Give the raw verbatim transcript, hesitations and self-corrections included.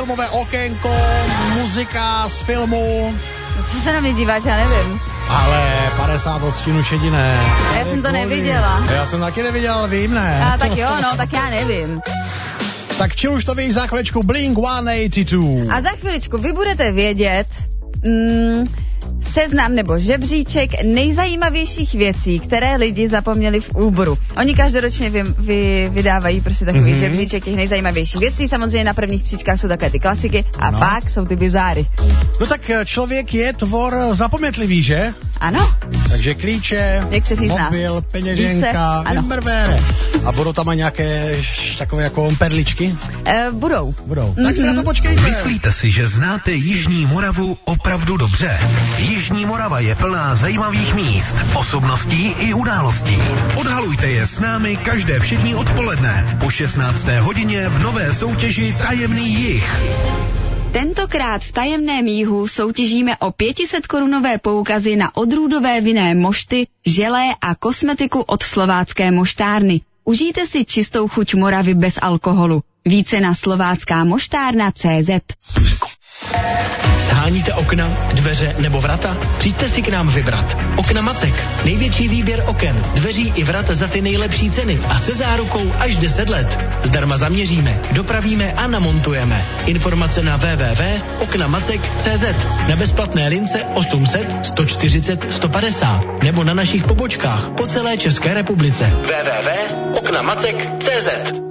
filmové okénko, muzika z filmu. Co se na mě díváš, já nevím. Ale padesát odstínů šediné. Já jsem to neviděla. Já jsem taky neviděl, vím, ne? A tak jo, no, tak já nevím. Tak či už to víš za chviličku Blink sto osmdesát dva. A za chviličku vy budete vědět mm, seznam nebo žebříček nejzajímavějších věcí, které lidi zapomněli v Uberu. Oni každoročně vy, vy, vydávají prostě takový mm-hmm. žebříček těch nejzajímavějších věcí. Samozřejmě na prvních příčkách jsou takové ty klasiky a no. pak jsou ty bizáry. No tak člověk je tvor zapometlivý, že? Ano. Takže klíče, mobil, peněženka, vymrvére. A budou tam nějaké takové jako perličky? E, budou. Budou. Mm-hmm. Tak se na to počkejte. Myslíte si, že znáte Jižní Moravu opravdu dobře? Jižní Morava je plná zajímavých míst, osobností i událostí. Odhalujte je s námi každé všední odpoledne po šestnácté hodině v nové soutěži Tajemný jih. Tentokrát v Tajemném jihu soutěžíme o pět set korunové poukazy na odrůdové vinné mošty, želé a kosmetiku od slovácké moštárny. Užijte si čistou chuť Moravy bez alkoholu. Více na slovácká moštárna tečka cé zet. Sháníte okna, dveře nebo vrata? Přijďte si k nám vybrat. Okna Macek. Největší výběr oken, dveří i vrat za ty nejlepší ceny a se zárukou až deset let. Zdarma zaměříme, dopravíme a namontujeme. Informace na w w w tečka oknamacek tečka cé zet, na bezplatné lince osm set sto čtyřicet sto padesát nebo na našich pobočkách po celé České republice. w w w tečka oknamacek tečka cé zet.